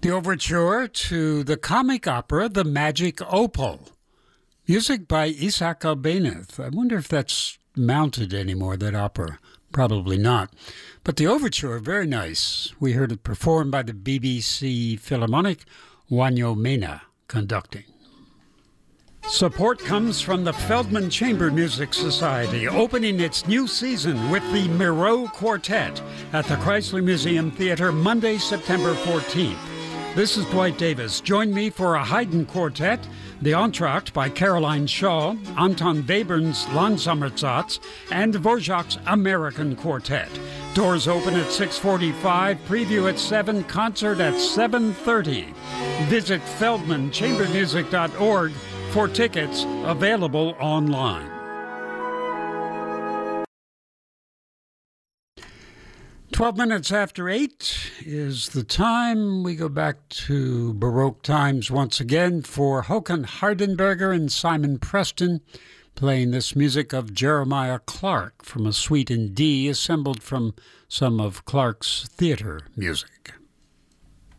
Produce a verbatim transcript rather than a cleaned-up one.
The overture to the comic opera The Magic Opal. Music by Isaac Albéniz. I wonder if that's mounted anymore, that opera. Probably not. But the overture, very nice. We heard it performed by the B B C Philharmonic, Wanyo Mena conducting. Support comes from the Feldman Chamber Music Society, opening its new season with the Miro Quartet at the Chrysler Museum Theater Monday, September fourteenth. This is Dwight Davis. Join me for a Haydn Quartet, the Entr'acte by Caroline Shaw, Anton Webern's Langsammersatz, and Dvorak's American Quartet. Doors open at six forty-five, preview at seven, concert at seven thirty. Visit feldman chamber music dot org for tickets, available online. Twelve minutes after eight is the time. We go back to Baroque times once again for Håkan Hardenberger and Simon Preston playing this music of Jeremiah Clarke from a suite in D assembled from some of Clarke's theater music.